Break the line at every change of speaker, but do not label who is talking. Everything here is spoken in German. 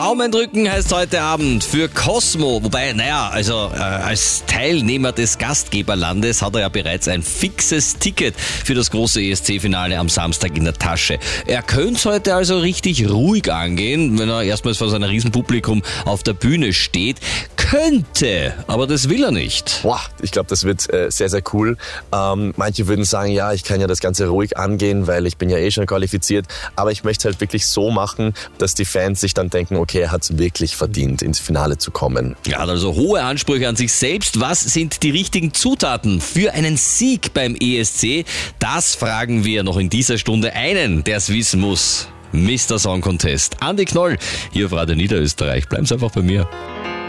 Daumen drücken heißt heute Abend für Cosmo. Wobei, als Teilnehmer des Gastgeberlandes hat er ja bereits ein fixes Ticket für das große ESC-Finale am Samstag in der Tasche. Er könnte es heute also richtig ruhig angehen, wenn er erstmals vor seinem Riesenpublikum auf der Bühne steht. Könnte, aber das will er nicht.
Boah, ich glaube, das wird sehr, sehr cool. Manche würden sagen, ja, ich kann ja das Ganze ruhig angehen, weil ich bin ja eh schon qualifiziert. Aber ich möchte es halt wirklich so machen, dass die Fans sich dann denken, okay, er hat es wirklich verdient, ins Finale zu kommen.
Er hat also hohe Ansprüche an sich selbst. Was sind die richtigen Zutaten für einen Sieg beim ESC? Das fragen wir noch in dieser Stunde einen, der es wissen muss. Mr. Song Contest. Andi Knoll, hier auf Radio Niederösterreich. Bleiben Sie einfach bei mir.